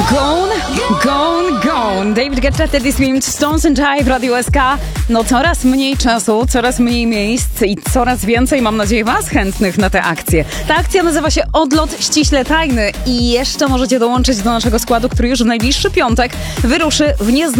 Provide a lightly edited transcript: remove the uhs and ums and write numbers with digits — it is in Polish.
Gone. David Guetta, Teddy Swims, Stones and Jive, Radio SK. No coraz mniej czasu, coraz mniej miejsc i coraz więcej, mam nadzieję, was chętnych na tę akcję. Ta akcja nazywa się Odlot ściśle tajny i jeszcze możecie dołączyć do naszego składu, który już w najbliższy piątek wyruszy w nieznanym